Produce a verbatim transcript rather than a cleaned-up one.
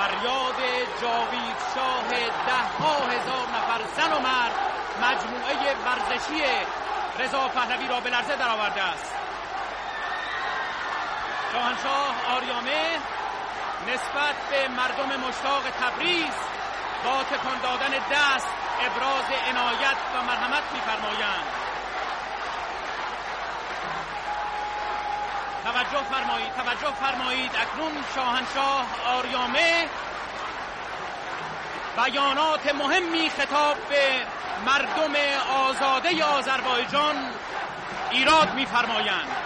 فریاد جاوید شاه ده ها هزار نفر زن و مرد مجموعه ورزشی رضا پهلوی را به لرزه درآورده است. شاهنشاه آریامه نسبت به مردم مشتاق تبریز با تکان دادن دست ابراز عنایت و مرحمت می‌فرمایند. توجه فرمایید توجه فرمایید اکنون شاهنشاه آریامه بیانات مهمی خطاب به مردم آزاده آذربایجان ایراد می‌فرمایند.